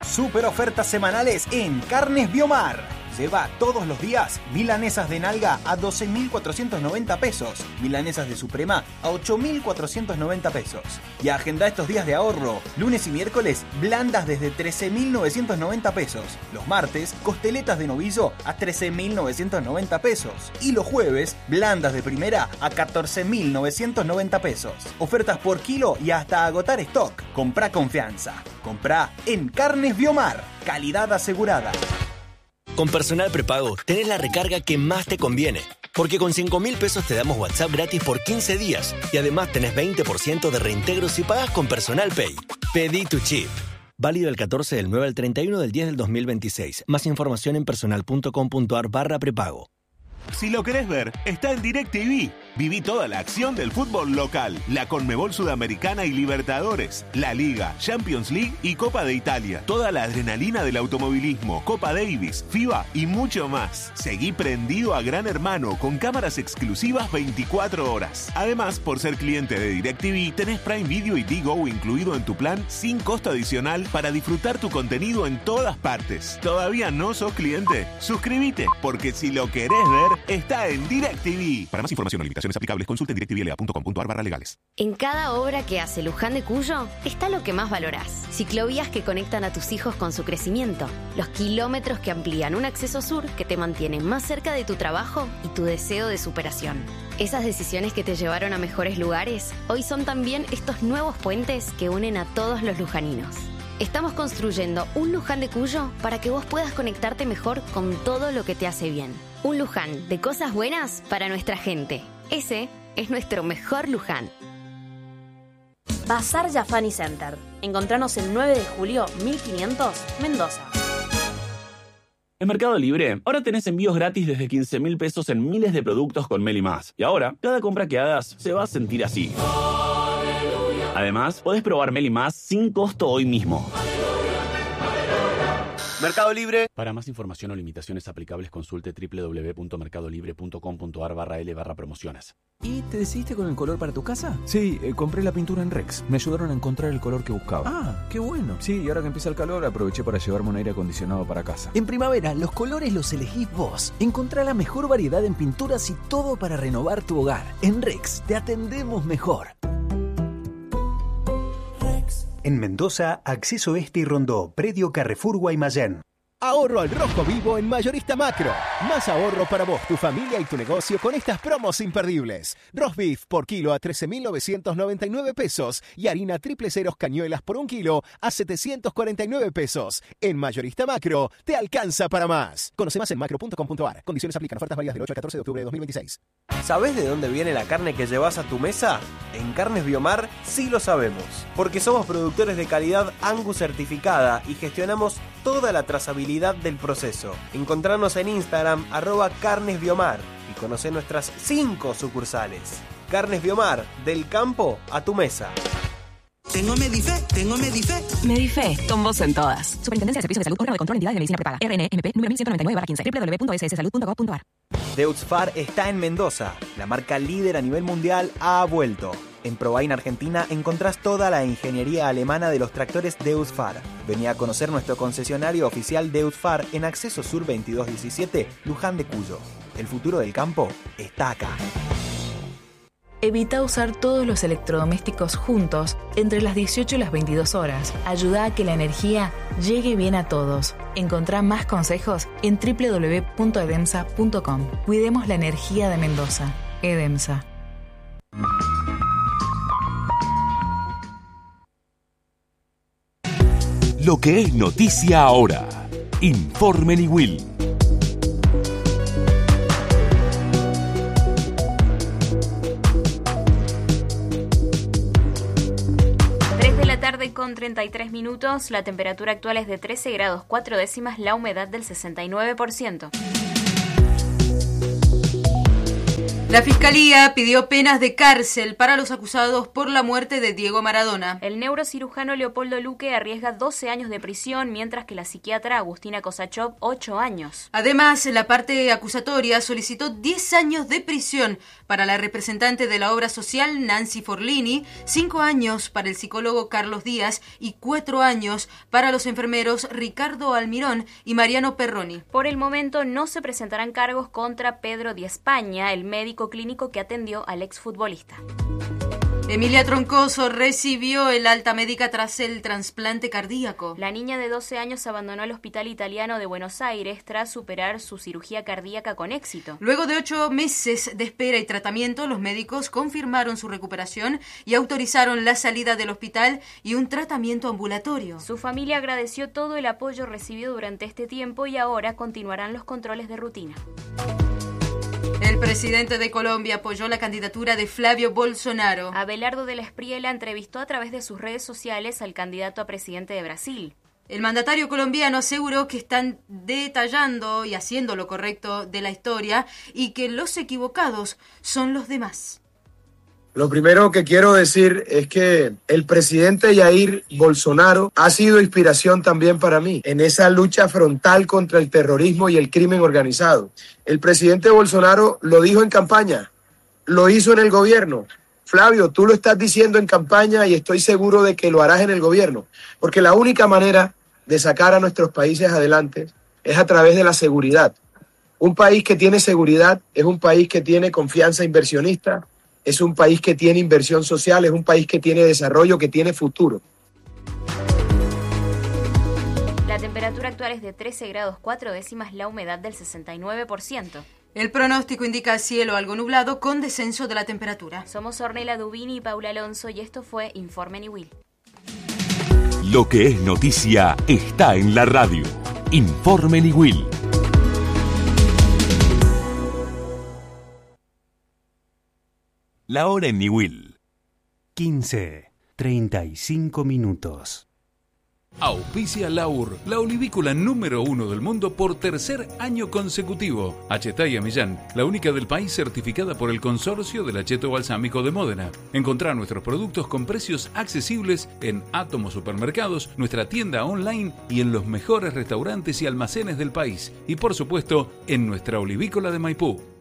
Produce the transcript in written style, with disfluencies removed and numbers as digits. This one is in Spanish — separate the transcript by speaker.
Speaker 1: Super ofertas semanales en Carnes Biomar. Lleva todos los días milanesas de nalga a 12.490 pesos, milanesas de suprema a 8.490 pesos. Y agenda estos días de ahorro. Lunes y miércoles, blandas desde 13.990 pesos. Los martes, costeletas de novillo a 13.990 pesos. Y los jueves, blandas de primera a 14.990 pesos. Ofertas por kilo y hasta agotar stock. Comprá confianza. Comprá en Carnes Biomar. Calidad asegurada.
Speaker 2: Con Personal Prepago tenés la recarga que más te conviene. Porque con 5.000 pesos te damos WhatsApp gratis por 15 días. Y además tenés 20% de reintegro si pagás con Personal Pay. Pedí tu chip. Válido del 14 del 9 al 31 del 10 del 2026. Más información en personal.com.ar/prepago.
Speaker 3: Si lo querés ver, está en DirecTV. Viví toda la acción del fútbol local, la Conmebol Sudamericana y Libertadores, la Liga, Champions League y Copa de Italia. Toda la adrenalina del automovilismo, Copa Davis, FIBA y mucho más. Seguí prendido a Gran Hermano con cámaras exclusivas 24 horas. Además, por ser cliente de DirecTV, tenés Prime Video y Digo incluido en tu plan sin costo adicional para disfrutar tu contenido en todas partes. ¿Todavía no sos cliente? Suscríbete, porque si lo querés ver, está en DirecTV. Para más información o limitaciones aplicables, consulte en directvla.com.ar/legales.
Speaker 4: En cada obra que hace Luján de Cuyo está lo que más valorás. Ciclovías que conectan a tus hijos con su crecimiento. Los kilómetros que amplían un acceso sur que te mantienen más cerca de tu trabajo y tu deseo de superación. Esas decisiones que te llevaron a mejores lugares, hoy son también estos nuevos puentes que unen a todos los lujaninos. Estamos construyendo un Luján de Cuyo para que vos puedas conectarte mejor con todo lo que te hace bien. Un Luján de cosas buenas para nuestra gente. Ese es nuestro mejor Luján.
Speaker 5: Bazar Jafani Center. Encontranos el 9 de julio 1500, Mendoza.
Speaker 6: En Mercado Libre, ahora tenés envíos gratis desde 15.000 pesos en miles de productos con Meli+. Y ahora, cada compra que hagas se va a sentir así. Además, podés probar Meli+ sin costo hoy mismo.
Speaker 7: Mercado Libre.
Speaker 6: Para más información o limitaciones aplicables, consulte www.mercadolibre.com.ar/L/promociones.
Speaker 8: ¿Y te decidiste con el color para tu casa? Sí, compré la pintura en Rex. Me ayudaron a encontrar el color que buscaba. Ah, qué bueno. Sí, y ahora que empieza el calor, aproveché para llevarme un aire acondicionado para casa.
Speaker 9: En primavera, los colores los elegís vos. Encontrá la mejor variedad en pinturas y todo para renovar tu hogar. En Rex, te atendemos mejor.
Speaker 1: En Mendoza, Acceso Este y Rondó, Predio Carrefour Guaymallén.
Speaker 10: Ahorro al rojo vivo en Mayorista Macro. Más ahorro para vos, tu familia y tu negocio con estas promos imperdibles. Roast beef por kilo a 13.999 pesos y harina triple ceros cañuelas por 1 kilo a 749 pesos. En Mayorista Macro, te alcanza para más. Conoce más en macro.com.ar. Condiciones aplican. Ofertas válidas del 8 al 14 de octubre de 2026.
Speaker 7: ¿Sabés de dónde viene la carne que llevas a tu mesa? En Carnes Biomar sí lo sabemos, porque somos productores de calidad Angus certificada y gestionamos toda la trazabilidad del proceso. Encontrarnos en Instagram @carnesbiomar y conocer nuestras 5 sucursales. Carnes Biomar, del campo a tu mesa.
Speaker 11: Tengo Medife.
Speaker 12: Medife, con vos en todas.
Speaker 13: Superintendencia de Servicios de Salud, órgano de control de entidades de medicina prepaga. RNMP número 1199/15. www.sssalud.gov.ar.
Speaker 1: Deutz-Fahr está en Mendoza. La marca líder a nivel mundial ha vuelto. En Probain Argentina encontrás toda la ingeniería alemana de los tractores Deutz-Fahr. Vení a conocer nuestro concesionario oficial Deutz-Fahr en Acceso Sur 2217, Luján de Cuyo. El futuro del campo está acá.
Speaker 14: Evita usar todos los electrodomésticos juntos entre las 18 y las 22 horas. Ayuda a que la energía llegue bien a todos. Encontrá más consejos en www.edemsa.com. Cuidemos la energía de Mendoza. Edemsa.
Speaker 3: Lo que es noticia ahora. Informe Niwil.
Speaker 15: Tarde con 33 minutos, la temperatura actual es de 13 grados 4 décimas, la humedad del 69%.
Speaker 16: La Fiscalía pidió penas de cárcel para los acusados por la muerte de Diego Maradona.
Speaker 15: El neurocirujano Leopoldo Luque arriesga 12 años de prisión, mientras que la psiquiatra Agustina Kosachov 8 años.
Speaker 16: Además, la parte acusatoria solicitó 10 años de prisión para la representante de la obra social Nancy Forlini, 5 años para el psicólogo Carlos Díaz y 4 años para los enfermeros Ricardo Almirón y Mariano Perroni.
Speaker 15: Por el momento no se presentarán cargos contra Pedro Di España, el médico clínico que atendió al exfutbolista.
Speaker 16: Emilia Troncoso recibió el alta médica tras el trasplante cardíaco.
Speaker 15: La niña de 12 años abandonó el Hospital Italiano de Buenos Aires tras superar su cirugía cardíaca con éxito.
Speaker 16: Luego de 8 meses de espera y tratamiento, los médicos confirmaron su recuperación y autorizaron la salida del hospital y un tratamiento ambulatorio.
Speaker 15: Su familia agradeció todo el apoyo recibido durante este tiempo y ahora continuarán los controles de rutina.
Speaker 16: El presidente de Colombia apoyó la candidatura de Flavio Bolsonaro.
Speaker 15: Abelardo de la Espriella entrevistó a través de sus redes sociales al candidato a presidente de Brasil.
Speaker 16: El mandatario colombiano aseguró que están detallando y haciendo lo correcto de la historia y que los equivocados son los demás.
Speaker 17: Lo primero que quiero decir es que el presidente Jair Bolsonaro ha sido inspiración también para mí en esa lucha frontal contra el terrorismo y el crimen organizado. El presidente Bolsonaro lo dijo en campaña, lo hizo en el gobierno. Flavio, tú lo estás diciendo en campaña y estoy seguro de que lo harás en el gobierno, porque la única manera de sacar a nuestros países adelante es a través de la seguridad. Un país que tiene seguridad es un país que tiene confianza inversionista, es un país que tiene inversión social, es un país que tiene desarrollo, que tiene futuro.
Speaker 15: La temperatura actual es de 13 grados 4 décimas, la humedad del 69%.
Speaker 16: El pronóstico indica cielo algo nublado con descenso de la temperatura.
Speaker 15: Somos Ornella Dubini y Paula Alonso y esto fue Informe Niwil.
Speaker 3: Lo que es noticia está en la radio. Informe Niwil. La hora en Niwil.
Speaker 18: 15:35.
Speaker 19: Auspicia Laur, la olivícola número 1 del mundo por tercer año consecutivo. Achetaya Millán, la única del país certificada por el Consorcio del Acheto Balsámico de Módena. Encontrá nuestros productos con precios accesibles en Átomo Supermercados, nuestra tienda online y en los mejores restaurantes y almacenes del país. Y por supuesto, en nuestra olivícola de Maipú.